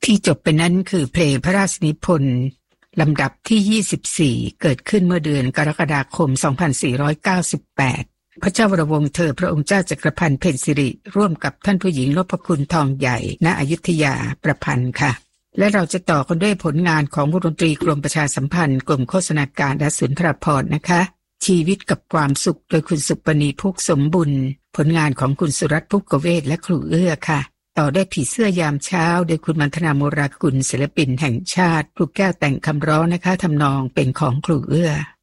ที่จบไปนั้นคือเพลงพระราชนิพนธ์ลำดับที่24เกิดขึ้นเมื่อเดือนกรกฎาคม2498พระเจ้าวรวงศ์เธอพระองค์เจ้าจักรพันธ์เพ็ญสิริร่วมกับท่านผู้หญิงนพคุณทองใหญ่ณอยุธยาประพันธ์ค่ะและเราจะต่อกันด้วยผลงานของวงดนตรีกรมประชาสัมพันธ์กรมโฆษณาการและสุนทรภรณ์นะคะชีวิตกับความสุขโดยคุณสุปณีพุกสมบุญผลงานของคุณสุรัตน์ภุกเวศและครูเอื้อค่ะต่อได้ผีเสื้อยามเช้าโดยคุณมัณฑนาโมรากุลศิลปินแห่งชาติครูแก้วแต่งคำร้องนะคะทำนองเป็นของครูเอื้อ